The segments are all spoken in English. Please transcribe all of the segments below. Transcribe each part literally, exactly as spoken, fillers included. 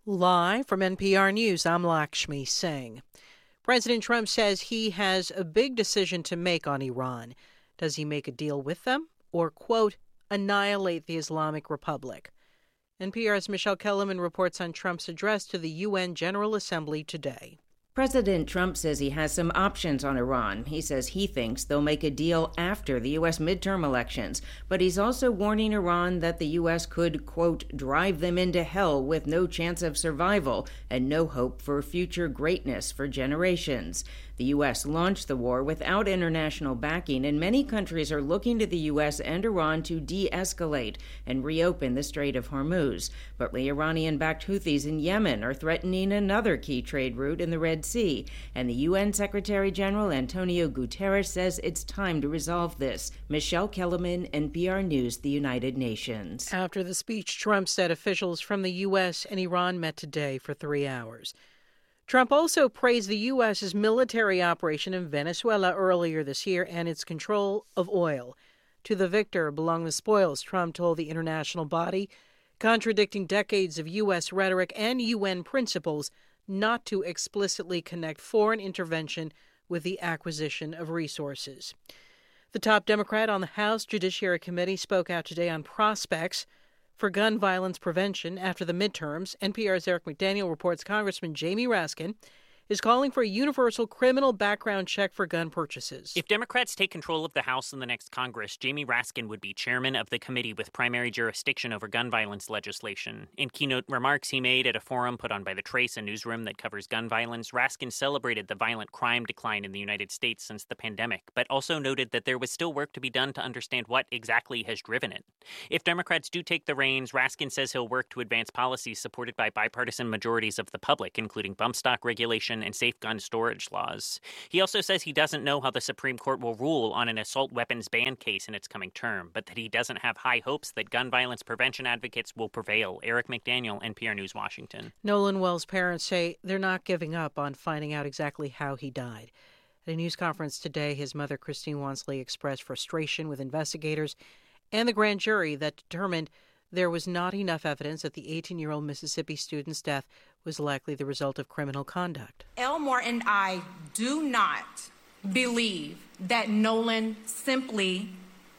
Live from N P R News, I'm Lakshmi Singh. President Trump says he has a big decision to make on Iran. Does he make a deal with them or, quote, annihilate the Islamic Republic? N P R's Michelle Kellerman reports on Trump's address to the U N General Assembly today. President Trump says he has some options on Iran. He says he thinks they'll make a deal after the U S midterm elections. But he's also warning Iran that the U S could, quote, drive them into hell with no chance of survival and no hope for future greatness for generations. The U S launched the war without international backing, and many countries are looking to the U S and Iran to de-escalate and reopen the Strait of Hormuz. But the Iranian-backed Houthis in Yemen are threatening another key trade route in the Red Sea, and the U N Secretary General Antonio Guterres says it's time to resolve this. Michelle Kellerman, N P R News, the United Nations. After the speech, Trump said officials from the U S and Iran met today for three hours. Trump also praised the U S's military operation in Venezuela earlier this year and its control of oil. To the victor belong the spoils, Trump told the international body, contradicting decades of U S rhetoric and U N principles not to explicitly connect foreign intervention with the acquisition of resources. The top Democrat on the House Judiciary Committee spoke out today on prospects for gun violence prevention after the midterms. N P R's Eric McDaniel reports Congressman Jamie Raskin is calling for a universal criminal background check for gun purchases. If Democrats take control of the House in the next Congress, Jamie Raskin would be chairman of the committee with primary jurisdiction over gun violence legislation. In keynote remarks he made at a forum put on by The Trace, a newsroom that covers gun violence, Raskin celebrated the violent crime decline in the United States since the pandemic, but also noted that there was still work to be done to understand what exactly has driven it. If Democrats do take the reins, Raskin says he'll work to advance policies supported by bipartisan majorities of the public, including bump stock regulation and safe gun storage laws. He also says he doesn't know how the Supreme Court will rule on an assault weapons ban case in its coming term, but that he doesn't have high hopes that gun violence prevention advocates will prevail. Eric McDaniel, N P R News, Washington. Nolan Wells' parents say they're not giving up on finding out exactly how he died. At a news conference today, his mother, Christine Wansley, expressed frustration with investigators and the grand jury that determined there was not enough evidence that the eighteen-year-old Mississippi student's death was likely the result of criminal conduct. Elmore and I do not believe that Nolan simply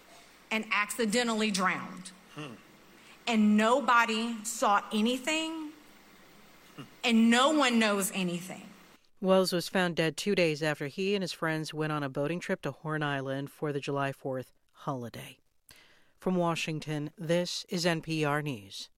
and accidentally drowned. Hmm. And nobody saw anything, hmm. and no one knows anything. Wells was found dead two days after he and his friends went on a boating trip to Horn Island for the July fourth holiday. From Washington, this is N P R News.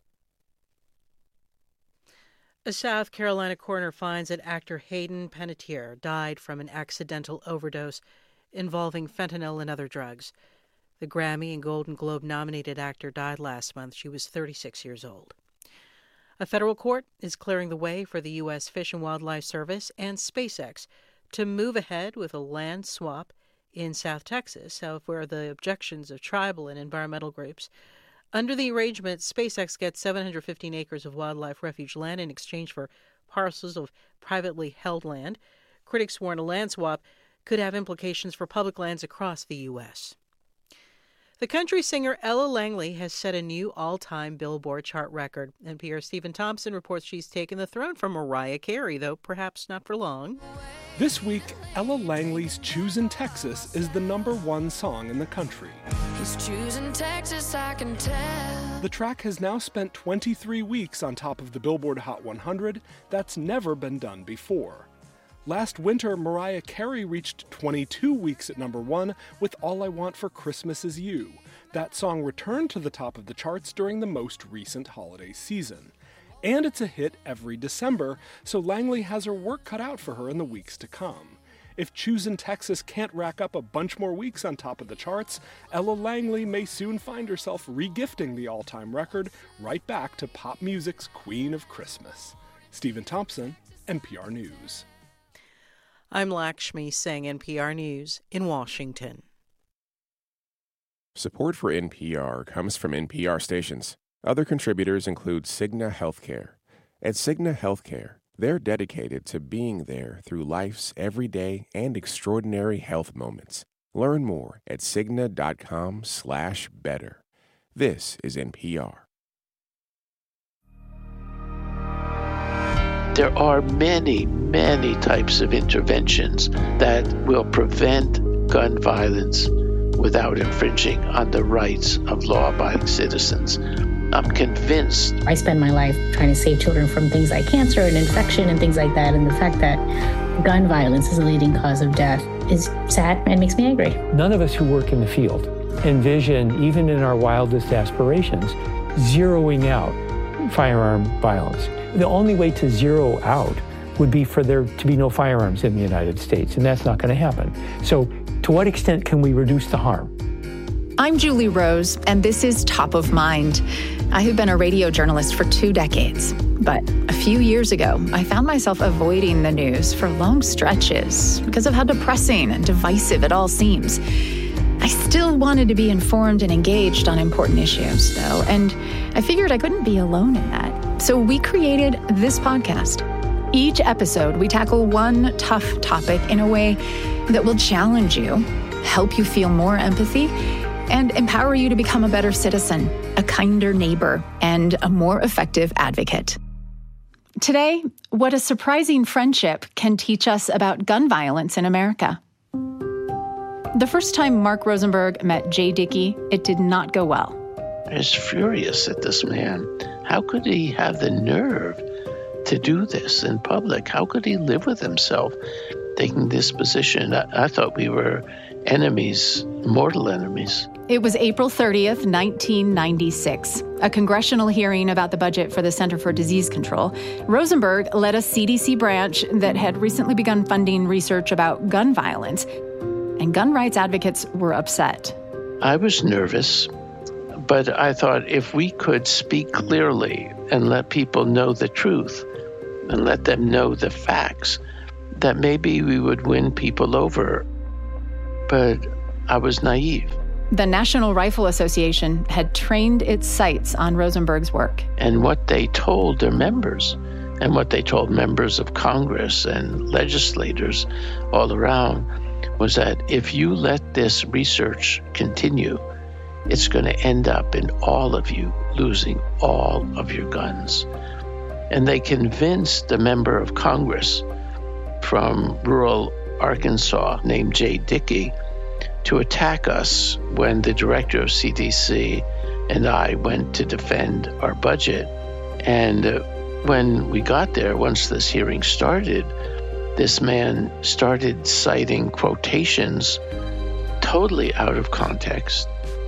A South Carolina coroner finds that actor Hayden Panettiere died from an accidental overdose involving fentanyl and other drugs. The Grammy and Golden Globe-nominated actor died last month. She was thirty-six years old. A federal court is clearing the way for the U S Fish and Wildlife Service and SpaceX to move ahead with a land swap in South Texas, where the objections of tribal and environmental groups. Under the arrangement, SpaceX gets seven hundred fifteen acres of wildlife refuge land in exchange for parcels of privately held land. Critics warn a land swap could have implications for public lands across the U S. The country singer Ella Langley has set a new all-time Billboard chart record. N P R's Stephen Thompson reports she's taken the throne from Mariah Carey, though perhaps not for long. This week, Ella Langley's Choosin' Texas is the number one song in the country. He's choosing Texas, I can tell. The track has now spent twenty-three weeks on top of the Billboard Hot one hundred. That's never been done before. Last winter, Mariah Carey reached twenty-two weeks at number one with All I Want for Christmas Is You. That song returned to the top of the charts during the most recent holiday season. And it's a hit every December, so Langley has her work cut out for her in the weeks to come. If Choosin' Texas can't rack up a bunch more weeks on top of the charts, Ella Langley may soon find herself regifting the all-time record right back to pop music's Queen of Christmas. Stephen Thompson, N P R News. I'm Lakshmi Singh, N P R News in Washington. Support for N P R comes from N P R stations. Other contributors include Cigna Healthcare. At Cigna Healthcare, they're dedicated to being there through life's everyday and extraordinary health moments. Learn more at Cigna.com slash better. This is N P R. There are many, many types of interventions that will prevent gun violence without infringing on the rights of law-abiding citizens. I'm convinced. I spend my life trying to save children from things like cancer and infection and things like that, and the fact that gun violence is a leading cause of death is sad and makes me angry. None of us who work in the field envision, even in our wildest aspirations, zeroing out firearm violence. The only way to zero out would be for there to be no firearms in the United States, and that's not going to happen. So to what extent can we reduce the harm? I'm Julie Rose, and this is Top of Mind. I have been a radio journalist for two decades, but a few years ago, I found myself avoiding the news for long stretches because of how depressing and divisive it all seems. I still wanted to be informed and engaged on important issues, though, and I figured I couldn't be alone in that. So we created this podcast. Each episode, we tackle one tough topic in a way that will challenge you, help you feel more empathy, and empower you to become a better citizen, a kinder neighbor, and a more effective advocate. Today, what a surprising friendship can teach us about gun violence in America. The first time Mark Rosenberg met Jay Dickey, it did not go well. I was furious at this man. How could he have the nerve to do this in public? How could he live with himself taking this position? I, I thought we were enemies, mortal enemies. It was April thirtieth, nineteen ninety-six, a congressional hearing about the budget for the Center for Disease Control. Rosenberg led a C D C branch that had recently begun funding research about gun violence, and gun rights advocates were upset. I was nervous, but I thought if we could speak clearly and let people know the truth and let them know the facts, that maybe we would win people over. But I was naive. The National Rifle Association had trained its sights on Rosenberg's work. And what they told their members, and what they told members of Congress and legislators all around, was that if you let this research continue, it's going to end up in all of you losing all of your guns. And they convinced a member of Congress from rural Arkansas named Jay Dickey to attack us when the director of C D C and I went to defend our budget. And uh, when we got there, once this hearing started, this man started citing quotations totally out of context.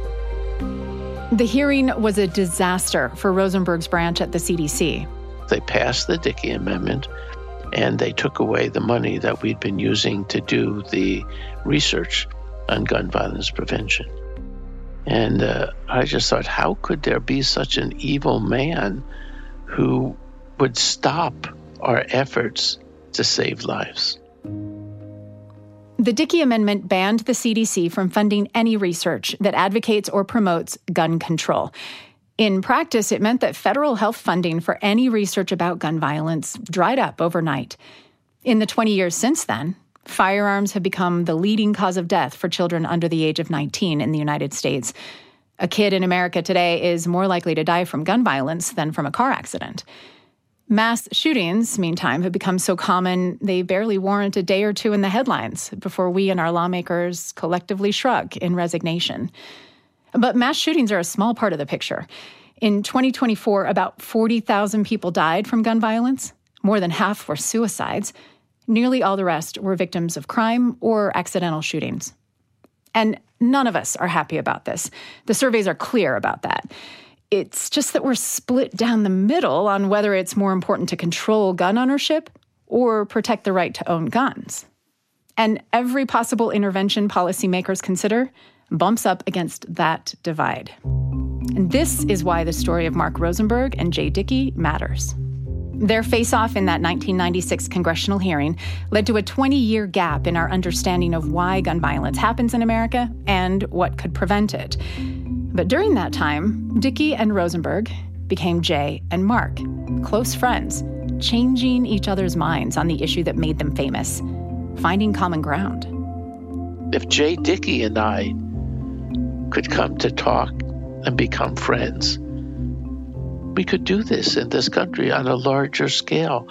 The hearing was a disaster for Rosenberg's branch at the C D C. They passed the Dickey Amendment, and they took away the money that we'd been using to do the research on gun violence prevention. And uh, I just thought, how could there be such an evil man who would stop our efforts to save lives? The Dickey Amendment banned the C D C from funding any research that advocates or promotes gun control. In practice, it meant that federal health funding for any research about gun violence dried up overnight. In the twenty years since then, firearms have become the leading cause of death for children under the age of nineteen in the United States. A kid in America today is more likely to die from gun violence than from a car accident. Mass shootings, meantime, have become so common they barely warrant a day or two in the headlines before we and our lawmakers collectively shrug in resignation. But mass shootings are a small part of the picture. In twenty twenty-four, about forty thousand people died from gun violence. More than half were suicides. Nearly all the rest were victims of crime or accidental shootings. And none of us are happy about this. The surveys are clear about that. It's just that we're split down the middle on whether it's more important to control gun ownership or protect the right to own guns. And every possible intervention policymakers consider bumps up against that divide. And this is why the story of Mark Rosenberg and Jay Dickey matters. Their face-off in that nineteen ninety-six congressional hearing led to a twenty-year gap in our understanding of why gun violence happens in America and what could prevent it. But during that time, Dickey and Rosenberg became Jay and Mark, close friends, changing each other's minds on the issue that made them famous, finding common ground. If Jay Dickey and I could come to talk and become friends, we could do this in this country on a larger scale.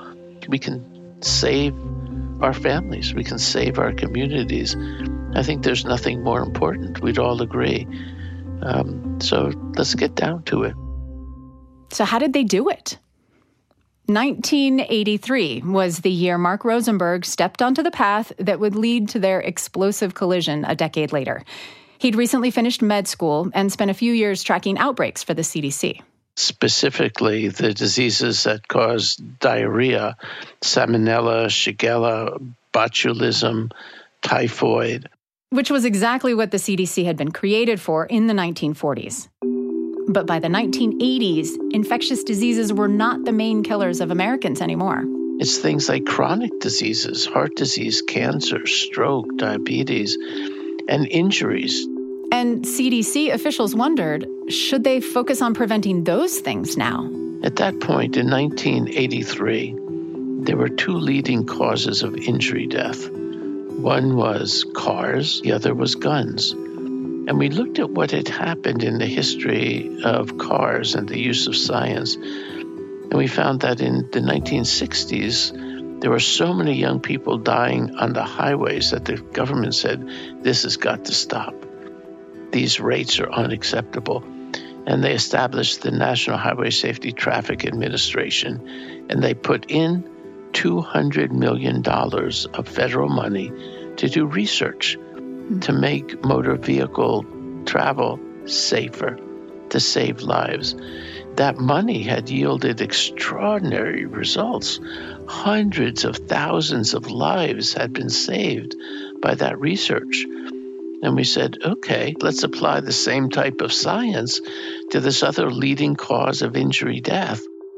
we can save our families, we can save our communities. I think there's nothing more important. We'd all agree. Um, so let's get down to it. So how did they do it? nineteen eighty-three was the year Mark Rosenberg stepped onto the path that would lead to their explosive collision a decade later. He'd recently finished med school and spent a few years tracking outbreaks for the C D C. Specifically, the diseases that cause diarrhea, salmonella, shigella, botulism, typhoid. Which was exactly what the C D C had been created for in the nineteen forties. But by the nineteen eighties, infectious diseases were not the main killers of Americans anymore. It's things like chronic diseases, heart disease, cancer, stroke, diabetes, and injuries. And C D C officials wondered, should they focus on preventing those things now? At that point in nineteen eighty-three, there were two leading causes of injury death. One was cars, the other was guns. And we looked at what had happened in the history of cars and the use of science. And we found that in the nineteen sixties, there were so many young people dying on the highways that the government said, this has got to stop. These rates are unacceptable. And they established the National Highway Safety Traffic Administration, and they put in two hundred million dollars of federal money to do research, to make motor vehicle travel safer, to save lives. That money had yielded extraordinary results. Hundreds of thousands of lives had been saved by that research. And we said, okay, let's apply the same type of science to this other leading cause of injury death.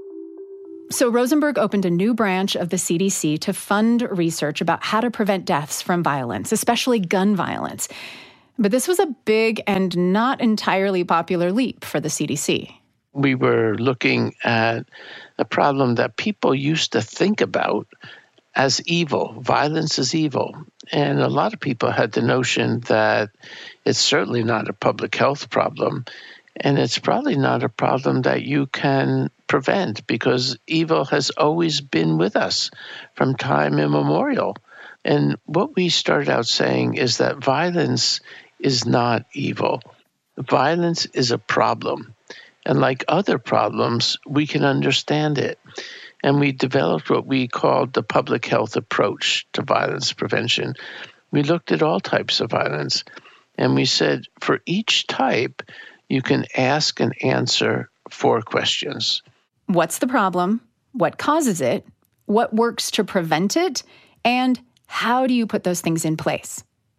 So Rosenberg opened a new branch of the C D C to fund research about how to prevent deaths from violence, especially gun violence. But this was a big and not entirely popular leap for the C D C. We were looking at a problem that people used to think about as evil. Violence is evil. And a lot of people had the notion that it's certainly not a public health problem, and it's probably not a problem that you can prevent because evil has always been with us from time immemorial. And what we started out saying is that violence is not evil. Violence is a problem. And like other problems, we can understand it. And we developed what we called the public health approach to violence prevention. We looked at all types of violence, and we said for each type, you can ask and answer four questions. What's the problem? What causes it? What works to prevent it? And how do you put those things in place?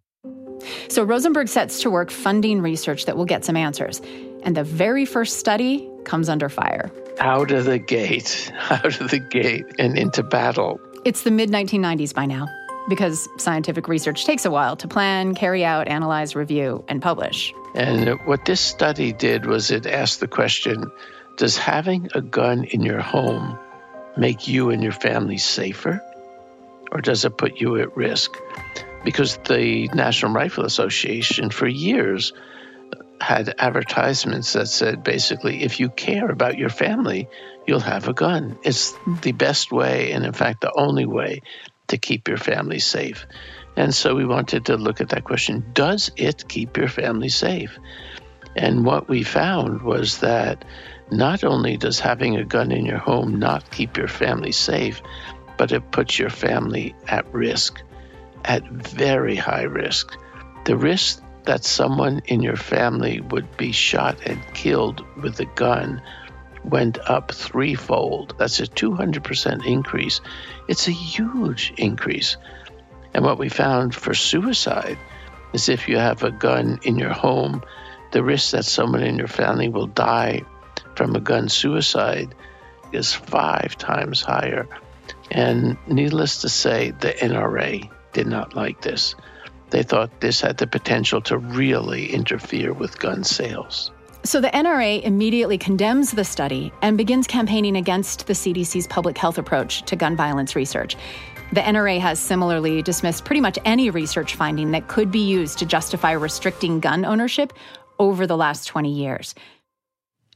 So Rosenberg sets to work funding research that will get some answers. And the very first study comes under fire. Out of the gate, out of the gate and into battle. It's the mid nineteen nineties by now, because scientific research takes a while to plan, carry out, analyze, review, and publish. And what this study did was it asked the question, does having a gun in your home make you and your family safer? Or does it put you at risk? Because the National Rifle Association for years had advertisements that said basically, if you care about your family, you'll have a gun. It's the best way, and in fact, the only way to keep your family safe. And so we wanted to look at that question, does it keep your family safe? And what we found was that not only does having a gun in your home not keep your family safe, but it puts your family at risk, at very high risk. The risk that someone in your family would be shot and killed with a gun went up threefold. That's a two hundred percent increase. It's a huge increase. And what we found for suicide is if you have a gun in your home, the risk that someone in your family will die from a gun suicide is five times higher. And needless to say, the N R A did not like this. They thought this had the potential to really interfere with gun sales. So the N R A immediately condemns the study and begins campaigning against the C D C's public health approach to gun violence research. The N R A has similarly dismissed pretty much any research finding that could be used to justify restricting gun ownership over the last twenty years.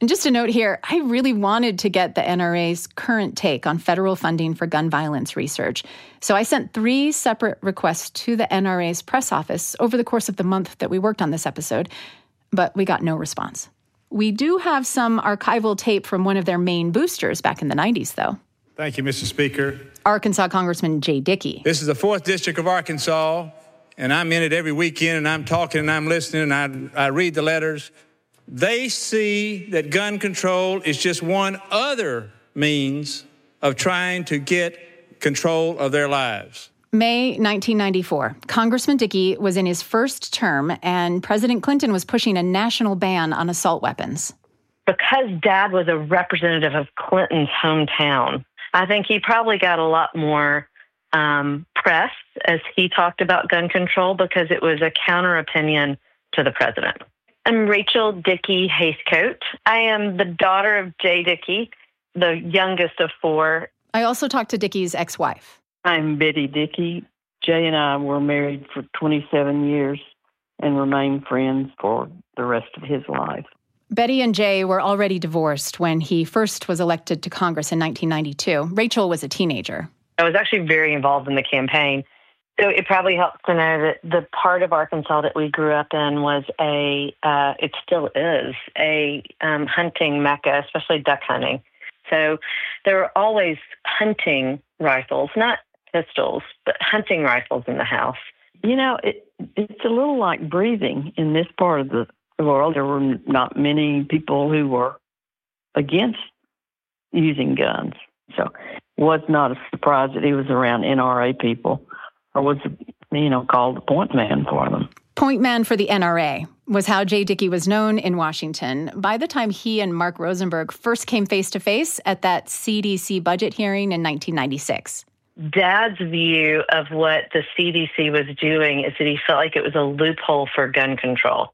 And just a note here, I really wanted to get the N R A's current take on federal funding for gun violence research. So I sent three separate requests to the N R A's press office over the course of the month that we worked on this episode, but we got no response. We do have some archival tape from one of their main boosters back in the nineties, though. Thank you, Mister Speaker. Arkansas Congressman Jay Dickey. This is the fourth District of Arkansas, and I'm in it every weekend, and I'm talking and I'm listening, and I, I read the letters. They see that gun control is just one other means of trying to get control of their lives. May nineteen ninety-four, Congressman Dickey was in his first term, and President Clinton was pushing a national ban on assault weapons. Because Dad was a representative of Clinton's hometown, I think he probably got a lot more um, press as he talked about gun control because it was a counter opinion to the president. I'm Rachel Dickey Hasecoat. I am the daughter of Jay Dickey, the youngest of four. I also talked to Dickey's ex-wife. I'm Betty Dickey. Jay and I were married for twenty-seven years and remained friends for the rest of his life. Betty and Jay were already divorced when he first was elected to Congress in nineteen ninety-two. Rachel was a teenager. I was actually very involved in the campaign. So it probably helps to know that the part of Arkansas that we grew up in was a, uh, it still is, a um, hunting mecca, especially duck hunting. So there were always hunting rifles, not pistols, but hunting rifles in the house. You know, it, it's a little like breathing in this part of the world. There were not many people who were against using guns. So it was not a surprise that he was around N R A people or was, you know, called the point man for them. Point man for the N R A was how Jay Dickey was known in Washington by the time he and Mark Rosenberg first came face-to-face at that C D C budget hearing in nineteen ninety-six. Dad's view of what the C D C was doing is that he felt like it was a loophole for gun control.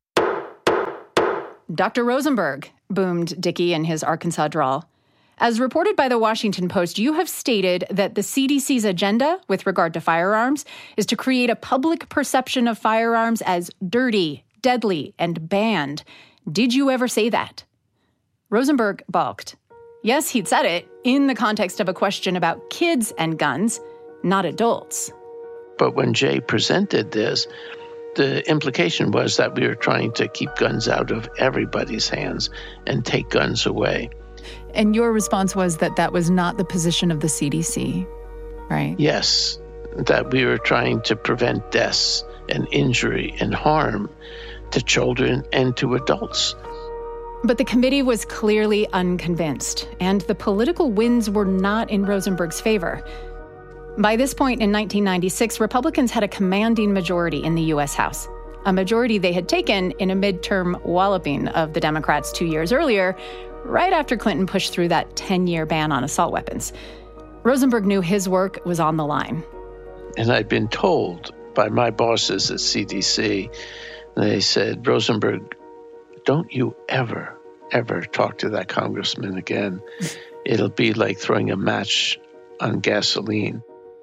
Doctor Rosenberg, boomed Dickey in his Arkansas drawl. As reported by the Washington Post, you have stated that the C D C's agenda with regard to firearms is to create a public perception of firearms as dirty, deadly, and banned. Did you ever say that? Rosenberg balked. Yes, he'd said it in the context of a question about kids and guns, not adults. But when Jay presented this, the implication was that we were trying to keep guns out of everybody's hands and take guns away. And your response was that that was not the position of the C D C, right? Yes, that we were trying to prevent deaths and injury and harm to children and to adults. But the committee was clearly unconvinced, and the political winds were not in Rosenberg's favor. By this point in nineteen ninety-six, Republicans had a commanding majority in the U S House, a majority they had taken in a midterm walloping of the Democrats two years earlier, right after Clinton pushed through that ten-year ban on assault weapons. Rosenberg knew his work was on the line. And I'd been told by my bosses at C D C, they said, Rosenberg, don't you ever, ever talk to that congressman again. It'll be like throwing a match on gasoline.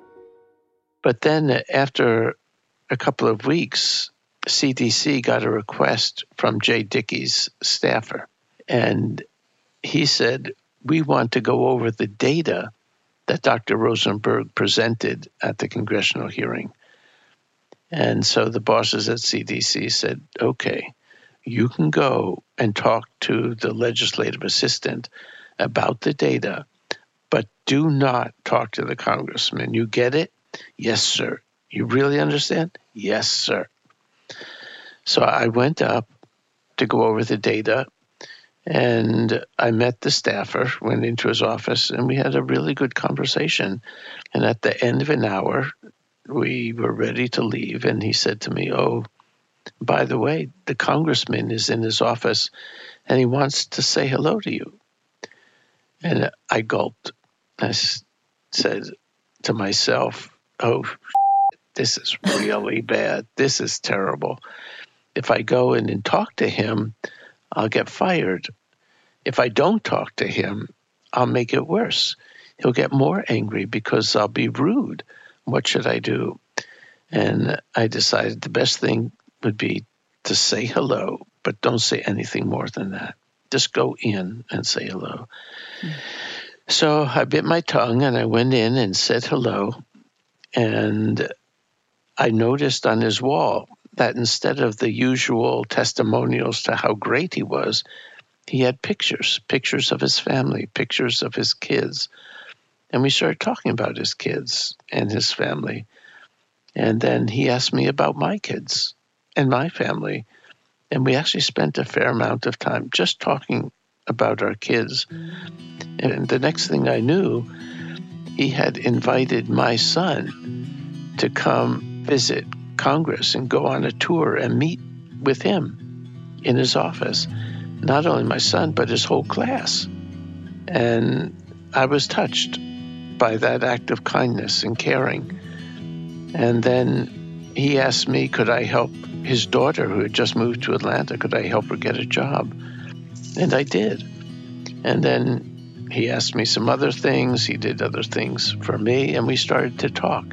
But then after a couple of weeks, C D C got a request from Jay Dickey's staffer. And he said, we want to go over the data that Doctor Rosenberg presented at the congressional hearing. And so the bosses at C D C said, okay, you can go and talk to the legislative assistant about the data, but do not talk to the congressman. You get it? Yes, sir. You really understand? Yes, sir. So I went up to go over the data, and I met the staffer, went into his office, and we had a really good conversation. And at the end of an hour, we were ready to leave, and he said to me, oh, by the way, the congressman is in his office, and he wants to say hello to you. And I gulped. I said to myself, oh, this is really bad. This is terrible. If I go in and talk to him, I'll get fired. If I don't talk to him, I'll make it worse. He'll get more angry because I'll be rude. What should I do? And I decided the best thing would be to say hello, but don't say anything more than that. just go in and say hello. Mm. So I bit my tongue and I went in and said hello. And I noticed on his wall that instead of the usual testimonials to how great he was, he had pictures, pictures of his family, pictures of his kids. And we started talking about his kids and his family. And then he asked me about my kids and my family. And we actually spent a fair amount of time just talking about our kids. And the next thing I knew, he had invited my son to come visit Congress and go on a tour and meet with him in his office. Not only my son, but his whole class. And I was touched by that act of kindness and caring. And then he asked me, could I help his daughter, who had just moved to Atlanta, could I help her get a job? And I did. And then he asked me some other things. He did other things for me, and we started to talk.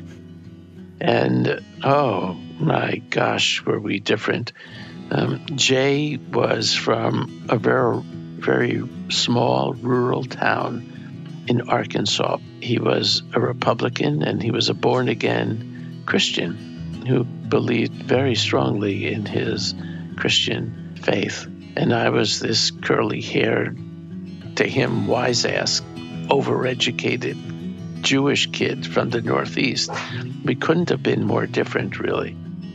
And, oh, my gosh, were we different. Um, Jay was from a very, very small rural town in Arkansas. He was a Republican, and he was a born-again Christian who believed very strongly in his Christian faith. And I was this curly-haired, to him, wise-ass, overeducated Jewish kid from the Northeast. We couldn't have been more different, really.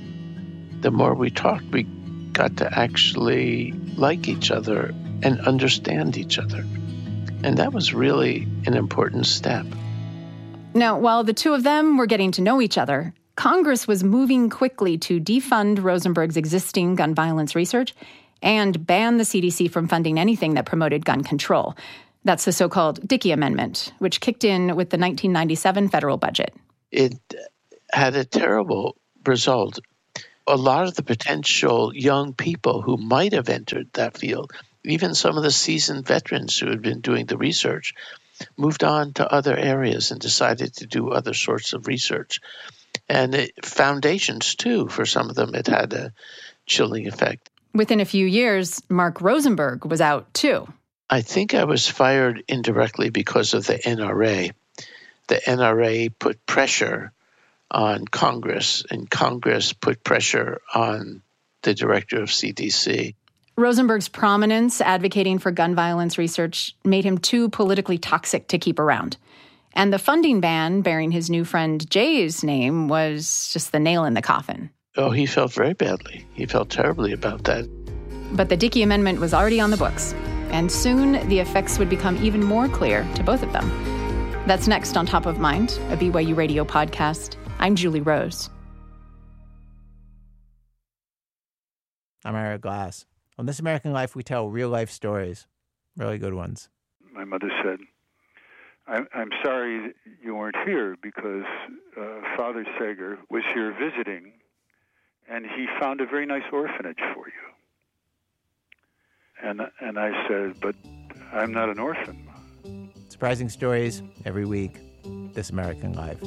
The more we talked, we got to actually like each other and understand each other. And that was really an important step. Now, while the two of them were getting to know each other, Congress was moving quickly to defund Rosenberg's existing gun violence research and ban the C D C from funding anything that promoted gun control. That's the so-called Dickey Amendment, which kicked in with the nineteen ninety-seven federal budget. It had a terrible result. A lot of the potential young people who might have entered that field, even some of the seasoned veterans who had been doing the research, moved on to other areas and decided to do other sorts of research. And it, foundations, too, for some of them, it had a chilling effect. Within a few years, Mark Rosenberg was out, too. I think I was fired indirectly because of the N R A. The N R A put pressure on Congress, and Congress put pressure on the director of C D C. Rosenberg's prominence advocating for gun violence research made him too politically toxic to keep around. And the funding ban bearing his new friend Jay's name was just the nail in the coffin. Oh, he felt very badly. He felt terribly about that. But the Dickey Amendment was already on the books, and soon the effects would become even more clear to both of them. That's next on Top of Mind, a B Y U Radio podcast. I'm Julie Rose. I'm Ira Glass. On This American Life, we tell real-life stories, really good ones. My mother said, I'm, I'm sorry you weren't here because uh, Father Sager was here visiting, and he found a very nice orphanage for you. And and I said, but I'm not an orphan. Surprising stories every week. This American Life.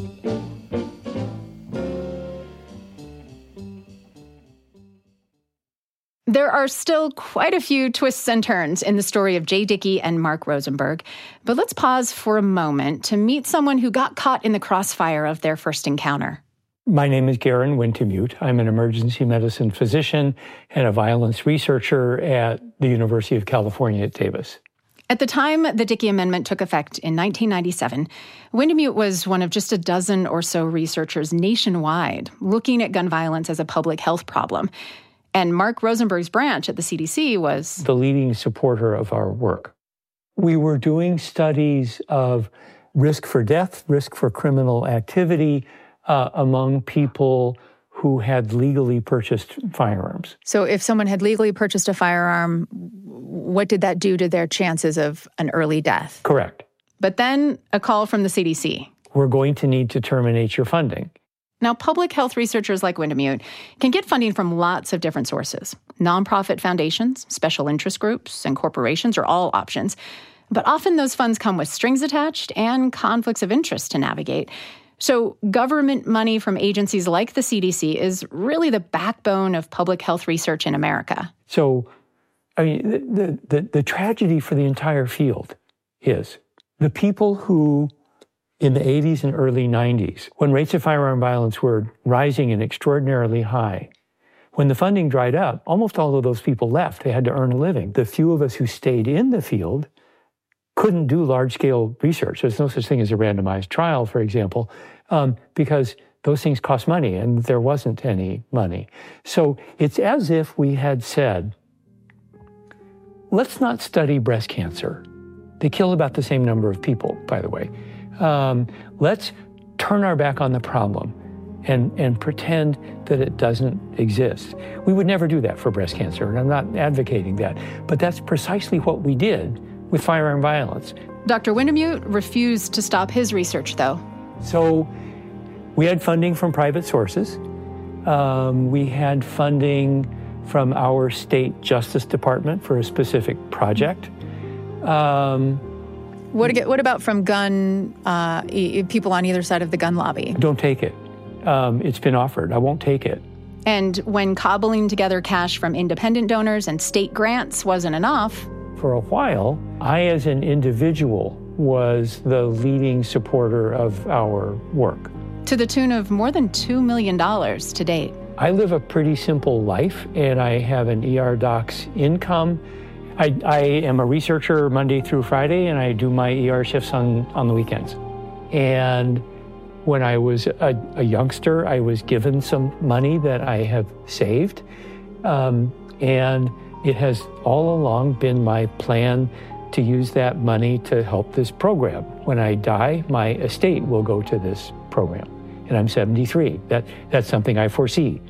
There are still quite a few twists and turns in the story of Jay Dickey and Mark Rosenberg, but let's pause for a moment to meet someone who got caught in the crossfire of their first encounter. My name is Garen Wintemute. I'm an emergency medicine physician and a violence researcher at the University of California at Davis. At the time the Dickey Amendment took effect in nineteen ninety-seven, Wintemute was one of just a dozen or so researchers nationwide looking at gun violence as a public health problem. And Mark Rosenberg's branch at the C D C was the leading supporter of our work. We were doing studies of risk for death, risk for criminal activity uh, among people who had legally purchased firearms. So if someone had legally purchased a firearm, what did that do to their chances of an early death? Correct. But then a call from the C D C. We're going to need to terminate your funding. Now, public health researchers like Wintemute can get funding from lots of different sources. Nonprofit foundations, special interest groups, and corporations are all options. But often those funds come with strings attached and conflicts of interest to navigate. So government money from agencies like the C D C is really the backbone of public health research in America. So I mean, the, the, the tragedy for the entire field is the people who, in the eighties and early nineties, when rates of firearm violence were rising and extraordinarily high, when the funding dried up, almost all of those people left. They had to earn a living. The few of us who stayed in the field couldn't do large-scale research. There's no such thing as a randomized trial, for example, um, because those things cost money, and there wasn't any money. So it's as if we had said, let's not study breast cancer. They kill about the same number of people, by the way. Um, let's turn our back on the problem and, and pretend that it doesn't exist. We would never do that for breast cancer, and I'm not advocating that. But that's precisely what we did with firearm violence. Doctor Windemute refused to stop his research, though. So we had funding from private sources. Um, we had funding from our state Justice Department for a specific project. Um, what, what about from gun uh, e- people on either side of the gun lobby? Don't take it. Um, it's been offered. I won't take it. And when cobbling together cash from independent donors and state grants wasn't enough, for a while, I as an individual was the leading supporter of our work. To the tune of more than two million dollars to date. I live a pretty simple life, and I have an E R doc's income. I, I am a researcher Monday through Friday, and I do my E R shifts on, on the weekends. And when I was a, a youngster, I was given some money that I have saved. Um, and it has all along been my plan to use that money to help this program. When I die, my estate will go to this program. And I'm seventy-three. That, that's something I foresee.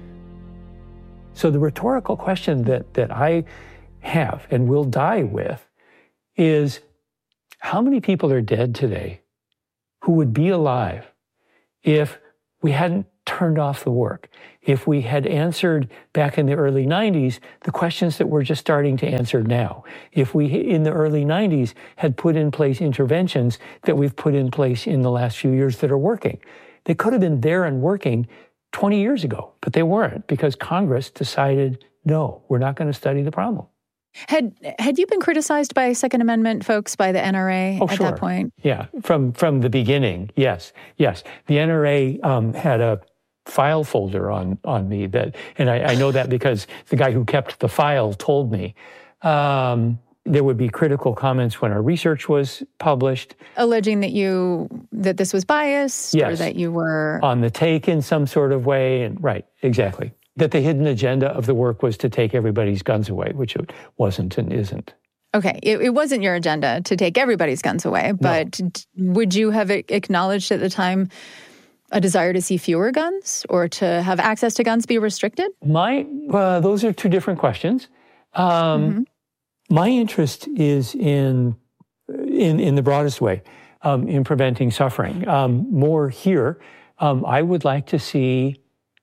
So the rhetorical question that, that I have and will die with is, how many people are dead today who would be alive if we hadn't turned off the work, if we had answered back in the early nineties the questions that we're just starting to answer now, if we in the early nineties had put in place interventions that we've put in place in the last few years that are working. They could have been there and working twenty years ago, but they weren't because Congress decided, no, we're not going to study the problem. Had had you been criticized by Second Amendment folks, by the N R A oh, at sure. that point? Yeah, from from the beginning, yes, yes. The N R A um, had a file folder on on me that, and I, I know that because the guy who kept the file told me. Um, there would be critical comments when our research was published, alleging that you that this was biased, yes, or that you were on the take in some sort of way, and right, exactly. That the hidden agenda of the work was to take everybody's guns away, which it wasn't and isn't. Okay, it, it wasn't your agenda to take everybody's guns away, but no. Would you have acknowledged at the time a desire to see fewer guns or to have access to guns be restricted? My, uh, those are two different questions. Um, mm-hmm. My interest is in, in, in the broadest way, um, in preventing suffering. Um, more here, um, I would like to see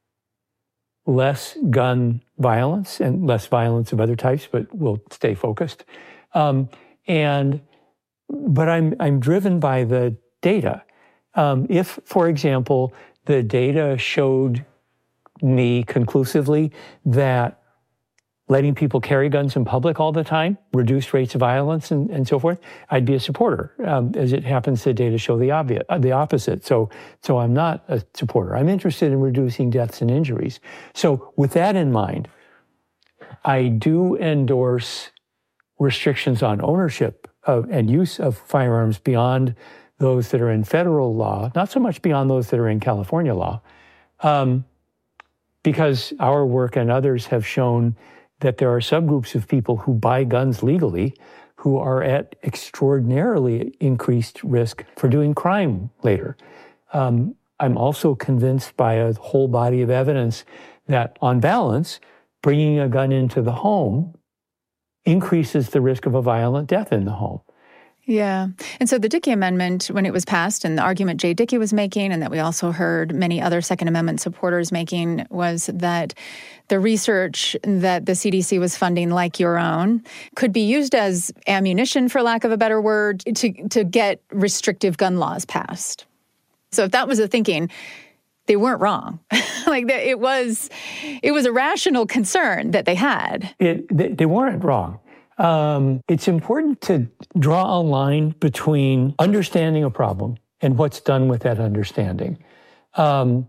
less gun violence and less violence of other types, but we'll stay focused. Um, and, but I'm, I'm driven by the data. Um, if, for example, the data showed me conclusively that letting people carry guns in public all the time reduced rates of violence and, and so forth, I'd be a supporter. Um, as it happens, the data show the obvious, uh, the opposite. So, so I'm not a supporter. I'm interested in reducing deaths and injuries. So with that in mind, I do endorse restrictions on ownership of, and use of firearms beyond those that are in federal law, not so much beyond those that are in California law, um, because our work and others have shown that there are subgroups of people who buy guns legally who are at extraordinarily increased risk for doing crime later. Um, I'm also convinced by a whole body of evidence that, on balance, bringing a gun into the home increases the risk of a violent death in the home. Yeah. And so the Dickey Amendment, when it was passed, and the argument Jay Dickey was making, and that we also heard many other Second Amendment supporters making, was that the research that the C D C was funding, like your own, could be used as ammunition, for lack of a better word, to, to get restrictive gun laws passed. So if that was the thinking, they weren't wrong. Like, it was, it was a rational concern that they had. It, they, they weren't wrong. Um, it's important to draw a line between understanding a problem and what's done with that understanding. Um,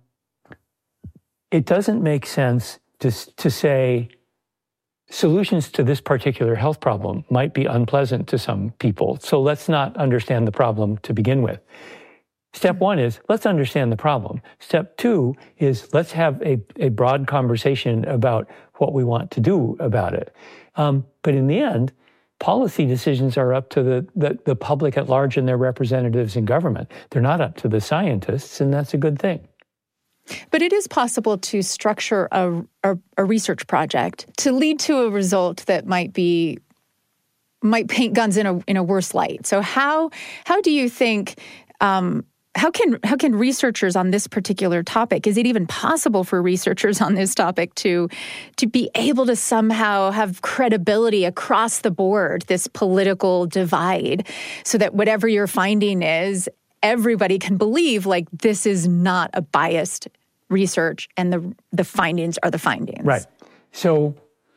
it doesn't make sense to, to say solutions to this particular health problem might be unpleasant to some people, so let's not understand the problem to begin with. Step one is, let's understand the problem. Step two is, let's have a, a broad conversation about what we want to do about it. Um, but in the end, policy decisions are up to the, the, the public at large and their representatives in government. They're not up to the scientists, and that's a good thing. But it is possible to structure a, a, a research project to lead to a result that might be might paint guns in a in a worse light. So how how do you think? Um, How can how can researchers on this particular topic, is it even possible for researchers on this topic to to be able to somehow have credibility across the board, this political divide, so that whatever your finding is, everybody can believe, like, this is not a biased research and the the findings are the findings? Right. So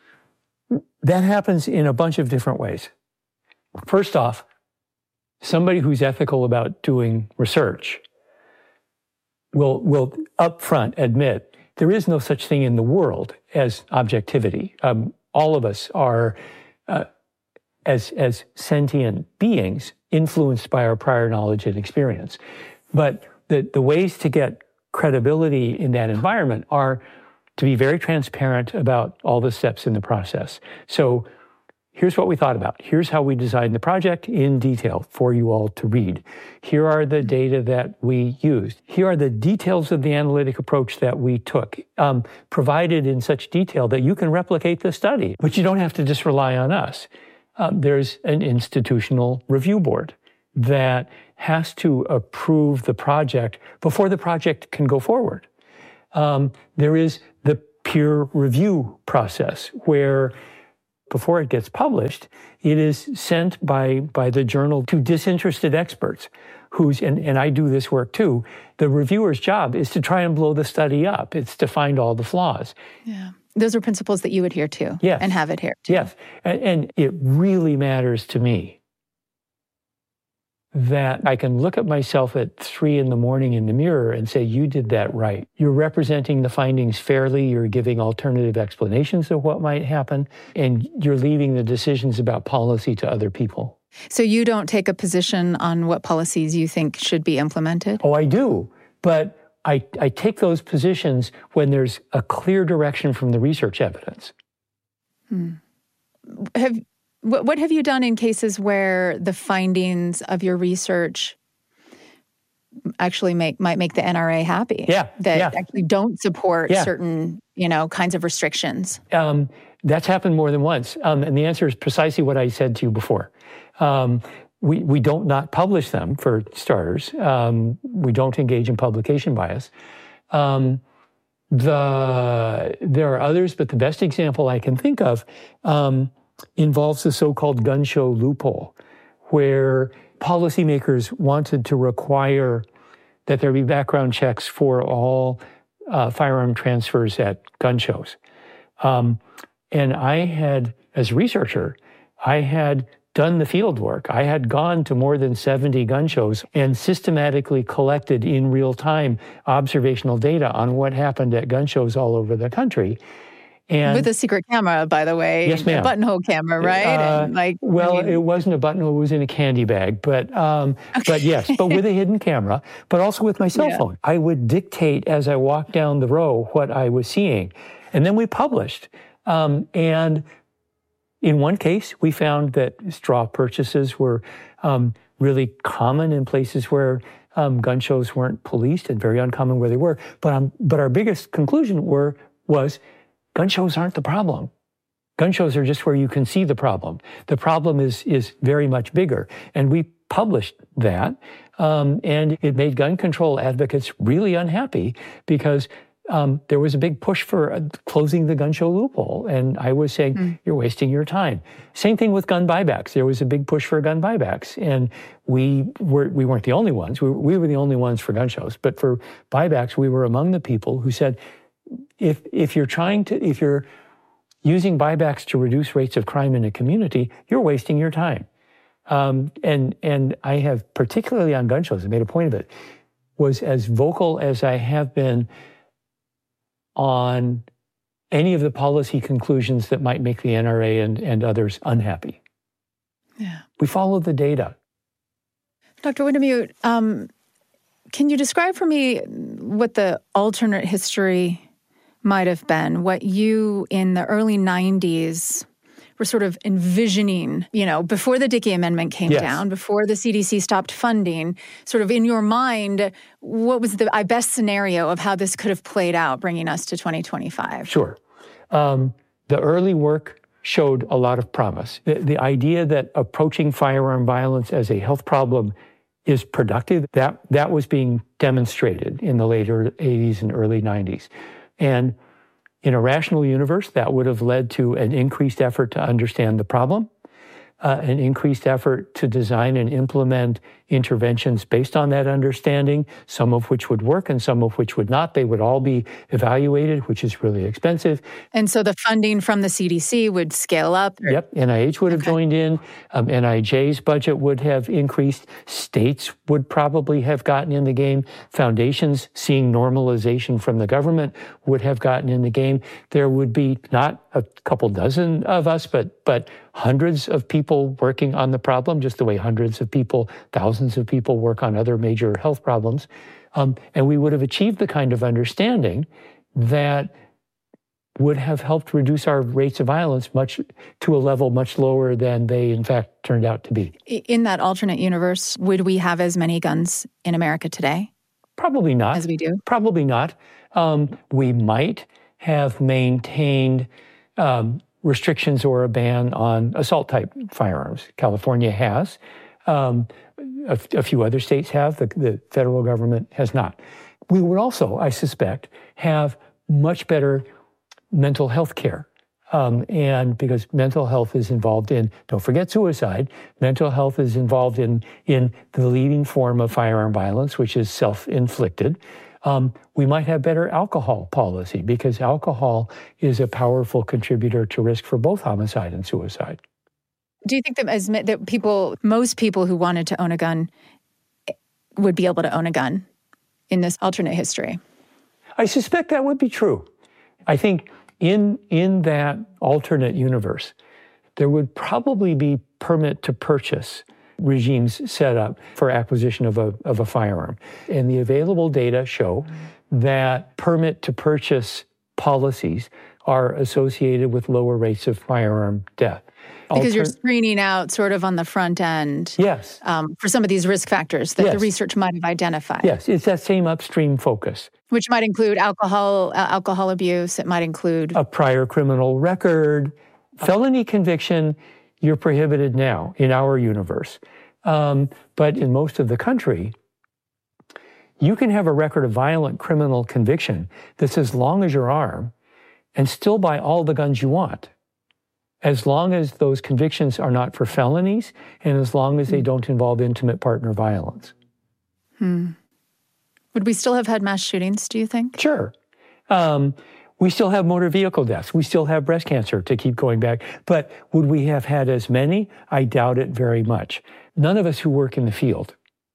that happens in a bunch of different ways. First off, somebody who's ethical about doing research will, will upfront admit there is no such thing in the world as objectivity. Um, all of us are, uh, as, as sentient beings, influenced by our prior knowledge and experience. But the, the ways to get credibility in that environment are to be very transparent about all the steps in the process. So here's what we thought about. Here's how we designed the project in detail for you all to read. Here are the data that we used. Here are the details of the analytic approach that we took, um, provided in such detail that you can replicate the study, but you don't have to just rely on us. Um, there's an institutional review board that has to approve the project before the project can go forward. Um, there is the peer review process where, before it gets published, it is sent by, by the journal to disinterested experts who's, and, and I do this work too, the reviewer's job is to try and blow the study up. It's to find all the flaws. Yeah. Those are principles that you adhere to. Yes. And have adhered to. Yes. And, and it really matters to me that I can look at myself at three in the morning in the mirror and say, you did that right. You're representing the findings fairly. You're giving alternative explanations of what might happen, and you're leaving the decisions about policy to other people. So you don't take a position on what policies you think should be implemented? Oh, I do. But I, I take those positions when there's a clear direction from the research evidence. Hmm. Have What have you done in cases where the findings of your research actually make might make the N R A happy? Yeah, that yeah. actually don't support yeah. certain, you know, kinds of restrictions? Um, that's happened more than once, um, and the answer is precisely what I said to you before. Um, we we don't not publish them, for starters. Um, we don't engage in publication bias. Um, the there are others, but the best example I can think of Um, involves the so-called gun show loophole, where policymakers wanted to require that there be background checks for all uh, firearm transfers at gun shows. Um, and I had, as a researcher, I had done the field work. I had gone to more than seventy gun shows and systematically collected in real time observational data on what happened at gun shows all over the country. And with a secret camera, by the way. Yes, ma'am. A buttonhole camera, right? Uh, and like, well, I mean, it wasn't a buttonhole; it was in a candy bag. But, um, okay. but yes, but with a hidden camera, but also with my cell yeah. phone. I would dictate as I walked down the row what I was seeing, and then we published. Um, and in one case, we found that straw purchases were um, really common in places where um, gun shows weren't policed, and very uncommon where they were. But um, but our biggest conclusion were was. Gun shows aren't the problem. Gun shows are just where you can see the problem. The problem is is very much bigger. And we published that, um, and it made gun control advocates really unhappy because um, there was a big push for uh, closing the gun show loophole. And I was saying, mm. you're wasting your time. Same thing with gun buybacks. There was a big push for gun buybacks. And we, were, we weren't the only ones. We were, we were the only ones for gun shows. But for buybacks, we were among the people who said, If if you're trying to, if you're using buybacks to reduce rates of crime in a community, you're wasting your time. Um, and and I have, particularly on gun shows, I made a point of it, was as vocal as I have been on any of the policy conclusions that might make the N R A and, and others unhappy. Yeah. We follow the data. Doctor Wintemute, um, can you describe for me what the alternate history might have been, what you in the early nineties were sort of envisioning, you know, before the Dickey Amendment came Yes. down, before the C D C stopped funding, sort of in your mind, what was the best scenario of how this could have played out, bringing us to twenty twenty-five? Sure. Um, the early work showed a lot of promise. The, the idea that approaching firearm violence as a health problem is productive, that, that was being demonstrated in the later eighties and early nineties. And in a rational universe, that would have led to an increased effort to understand the problem, uh, an increased effort to design and implement interventions based on that understanding, some of which would work and some of which would not. They would all be evaluated, which is really expensive. And so the funding from the C D C would scale up? Or? Yep, N I H would have Okay. joined in. Um, N I J's budget would have increased. States would probably have gotten in the game. Foundations, seeing normalization from the government, would have gotten in the game. There would be not a couple dozen of us, but but hundreds of people working on the problem, just the way hundreds of people, thousands of people work on other major health problems. Um, and we would have achieved the kind of understanding that would have helped reduce our rates of violence much to a level much lower than they, in fact, turned out to be. In that alternate universe, would we have as many guns in America today? Probably not. As we do? Probably not. Um, we might have maintained um, restrictions or a ban on assault-type firearms. California has. Um, a, a few other states have. The, the federal government has not. We would also, I suspect, have much better mental health care. Um, and because mental health is involved in, don't forget suicide, mental health is involved in, in the leading form of firearm violence, which is self-inflicted. Um, we might have better alcohol policy because alcohol is a powerful contributor to risk for both homicide and suicide. Do you think that as that people, most people who wanted to own a gun would be able to own a gun in this alternate history? I suspect that would be true. I think in in that alternate universe, there would probably be permit to purchase regimes set up for acquisition of a of a firearm. And the available data show that permit to purchase policies are associated with lower rates of firearm death. Because Alter- you're screening out sort of on the front end. Yes. Um, for some of these risk factors that Yes. the research might have identified. Yes, it's that same upstream focus. Which might include alcohol, uh, alcohol abuse. It might include A prior criminal record, felony conviction, you're prohibited now in our universe. Um, but in most of the country, you can have a record of violent criminal conviction that's as long as your arm and still buy all the guns you want, as long as those convictions are not for felonies and as long as they don't involve intimate partner violence. Hmm. Would we still have had mass shootings, do you think? Sure. Um, we still have motor vehicle deaths. We still have breast cancer, to keep going back. But would we have had as many? I doubt it very much. None of us who work in the field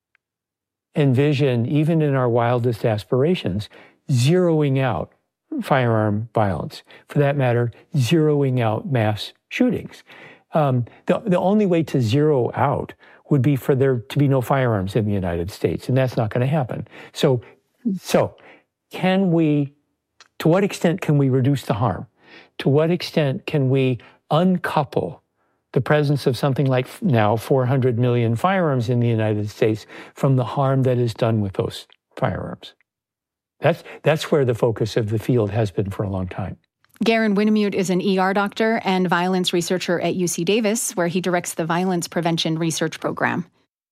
envision, even in our wildest aspirations, zeroing out firearm violence. For that matter, zeroing out mass shootings. Um, the, the only way to zero out would be for there to be no firearms in the United States, and that's not going to happen. So, so can we, to what extent can we reduce the harm? To what extent can we uncouple the presence of something like now four hundred million firearms in the United States from the harm that is done with those firearms? That's, that's where the focus of the field has been for a long time. Garen Wintemute is an E R doctor and violence researcher at U C Davis, where he directs the Violence Prevention Research Program.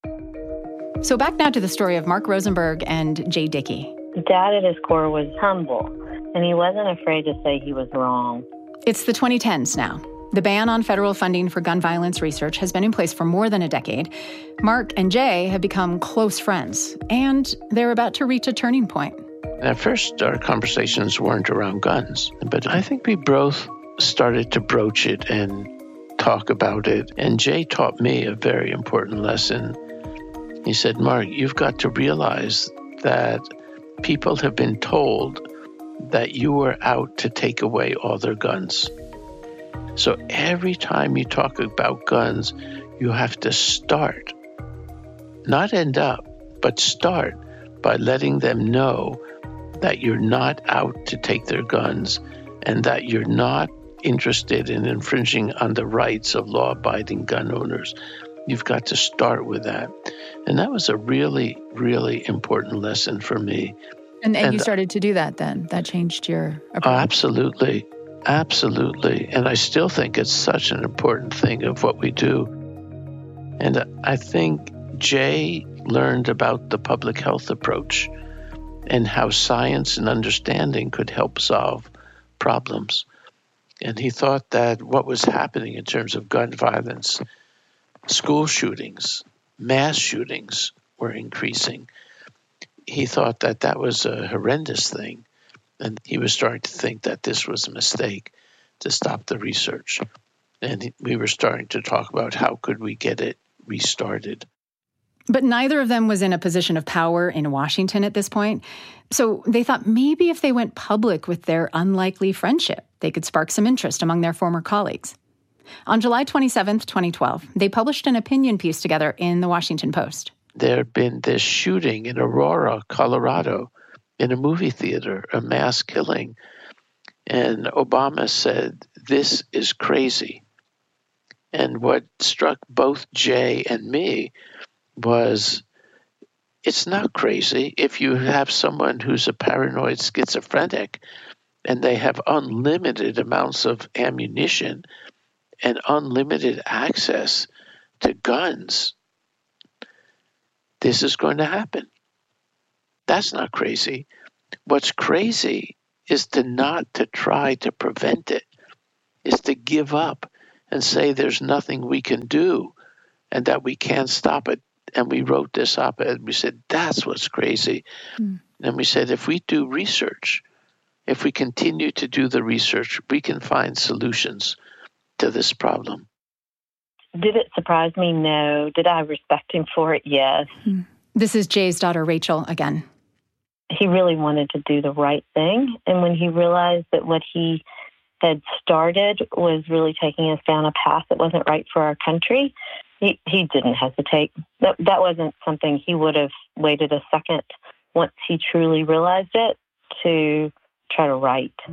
So back now to the story of Mark Rosenberg and Jay Dickey. Dad at his core was humble, and he wasn't afraid to say he was wrong. It's the twenty tens now. The ban on federal funding for gun violence research has been in place for more than a decade. Mark and Jay have become close friends, and they're about to reach a turning point. At first, our conversations weren't around guns, but I think we both started to broach it and talk about it. And Jay taught me a very important lesson. He said, Mark, you've got to realize that people have been told that you were out to take away all their guns. So every time you talk about guns, you have to start, not end up, but start by letting them know that you're not out to take their guns and that you're not interested in infringing on the rights of law-abiding gun owners. You've got to start with that. And that was a really, really important lesson for me. And, and, and you started to do that then? That changed your approach? Oh, absolutely. Absolutely. And I still think it's such an important thing of what we do. And I think Jay learned about the public health approach and how science and understanding could help solve problems. And he thought that what was happening in terms of gun violence, school shootings, mass shootings were increasing. He thought that that was a horrendous thing. And he was starting to think that this was a mistake to stop the research. And we were starting to talk about how could we get it restarted. But neither of them was in a position of power in Washington at this point. So they thought maybe if they went public with their unlikely friendship, they could spark some interest among their former colleagues. On July twenty-seventh, twenty twelve, they published an opinion piece together in the Washington Post. There had been this shooting in Aurora, Colorado, in a movie theater, a mass killing. And Obama said, this is crazy. And what struck both Jay and me was, it's not crazy if you have someone who's a paranoid schizophrenic and they have unlimited amounts of ammunition and unlimited access to guns. This is going to happen. That's not crazy. What's crazy is to not to try to prevent it, is to give up and say there's nothing we can do and that we can't stop it. And we wrote this op-ed. We said, that's what's crazy. Mm. And we said, if we do research, if we continue to do the research, we can find solutions to this problem. Did it surprise me? No. Did I respect him for it? Yes. Mm. This is Jay's daughter, Rachel, again. He really wanted to do the right thing. And when he realized that what he had started was really taking us down a path that wasn't right for our country, he, he didn't hesitate. That, that wasn't something he would have waited a second once he truly realized it to try to right.